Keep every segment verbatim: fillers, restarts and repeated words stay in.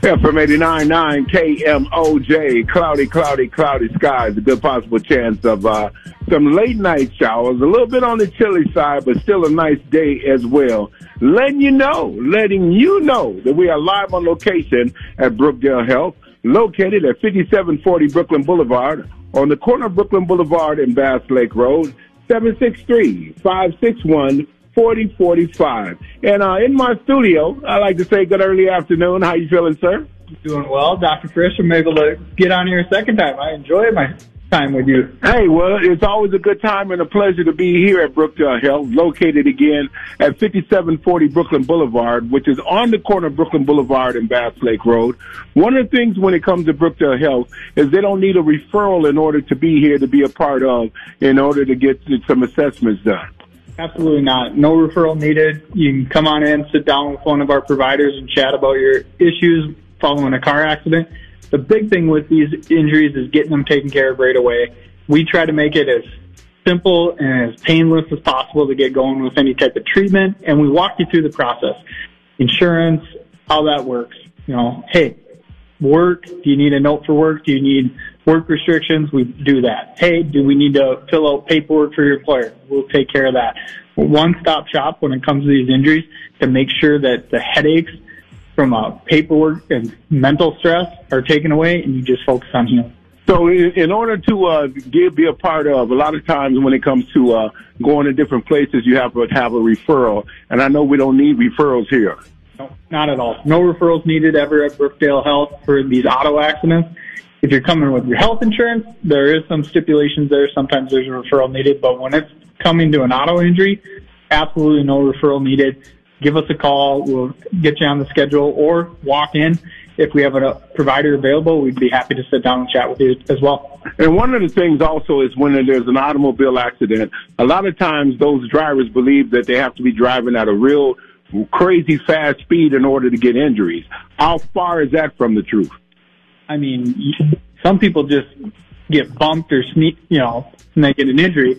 F M eighty-nine point nine K M O J, cloudy, cloudy, cloudy skies. A good possible chance of uh, some late night showers, a little bit on the chilly side, but still a nice day as well. Letting you know, letting you know that we are live on location at Brookdale Health, located at fifty-seven forty Brooklyn Boulevard, on the corner of Brooklyn Boulevard and Bass Lake Road, seven six three, five six one, four zero four five. And uh, in my studio, I like to say good early afternoon. How you feeling, sir? Doing well. Doctor Frisch, I'm able to get on here a second time. I enjoy my time with you. Hey, well, it's always a good time and a pleasure to be here at Brookdale Health, located again at fifty-seven forty Brooklyn Boulevard, which is on the corner of Brooklyn Boulevard and Bass Lake Road. One of the things when it comes to Brookdale Health is they don't need a referral in order to be here to be a part of, in order to get some assessments done. Absolutely not. No referral needed. You can come on in, sit down with one of our providers and chat about your issues following a car accident. The big thing with these injuries is getting them taken care of right away. We try to make it as simple and as painless as possible to get going with any type of treatment, and we walk you through the process. Insurance, how that works. You know, hey, work, do you need a note for work? Do you need work restrictions? We do that. Hey, do we need to fill out paperwork for your employer? We'll take care of that. One-stop shop when it comes to these injuries to make sure that the headaches from uh, paperwork and mental stress are taken away, and you just focus on healing. So in, in order to uh, give, be a part of, a lot of times when it comes to uh, going to different places, you have to have a referral, and I know we don't need referrals here. No, not at all. No referrals needed ever at Brookdale Health for these auto accidents. If you're coming with your health insurance, there is some stipulations there. Sometimes there's a referral needed, but when it's coming to an auto injury, absolutely no referral needed. Give us a call. We'll get you on the schedule, or walk in. If we have a provider available, we'd be happy to sit down and chat with you as well. And one of the things also is when there's an automobile accident, a lot of times those drivers believe that they have to be driving at a real crazy fast speed in order to get injuries. How far is that from the truth? I mean, some people just get bumped or sneak, you know, and they get an injury.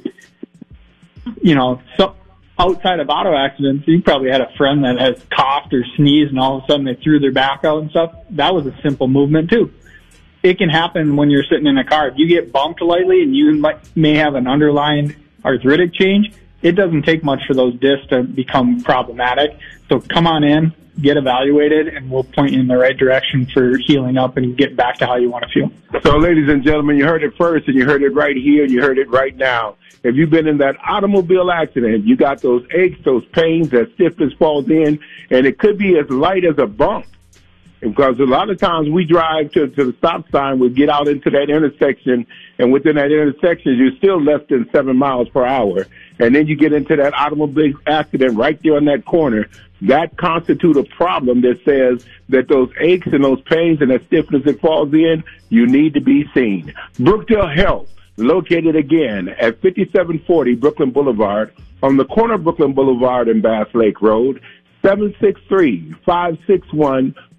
You know, so outside of auto accidents, you probably had a friend that has coughed or sneezed and all of a sudden they threw their back out and stuff. That was a simple movement too. It can happen when you're sitting in a car. If you get bumped lightly and you might, may have an underlying arthritic change, it doesn't take much for those discs to become problematic. So come on in, get evaluated, and we'll point you in the right direction for healing up and get back to how you want to feel. So, ladies and gentlemen, you heard it first, and you heard it right here, and you heard it right now. If you've been in that automobile accident, you got those aches, those pains, that stiffness falls in, and it could be as light as a bump. Because a lot of times we drive to, to the stop sign, we get out into that intersection, and within that intersection, you're still less than seven miles per hour. And then you get into that automobile accident right there on that corner. That constitutes a problem that says that those aches and those pains and that stiffness that falls in, you need to be seen. Brookdale Health, located again at fifty-seven forty Brooklyn Boulevard, on the corner of Brooklyn Boulevard and Bass Lake Road, seven six three, five six one,